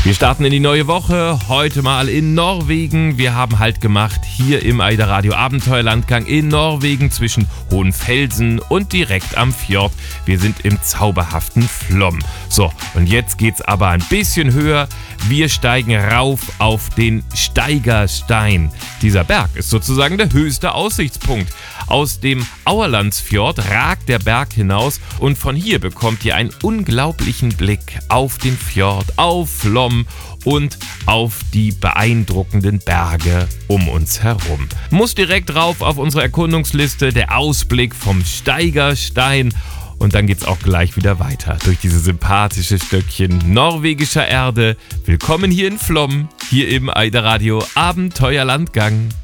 Wir starten in die neue Woche, heute mal in Norwegen. Wir haben Halt gemacht hier im AIDA Radio Abenteuerlandgang in Norwegen zwischen Hohenfelsen und direkt am Fjord. Wir sind im zauberhaften Flåm. So, und jetzt geht's aber ein bisschen höher. Wir steigen rauf auf den Steigerstein. Dieser Berg ist sozusagen der höchste Aussichtspunkt. Aus dem Auerlandsfjord ragt der Berg hinaus und von hier bekommt ihr einen unglaublichen Blick auf den Fjord, auf Flåm und auf die beeindruckenden Berge um uns herum. Muss direkt rauf auf unsere Erkundungsliste, der Ausblick vom Steigerstein. Und dann geht's auch gleich wieder weiter durch diese sympathische Stückchen norwegischer Erde. Willkommen hier in Flåm, hier im AIDA Radio Abenteuerlandgang.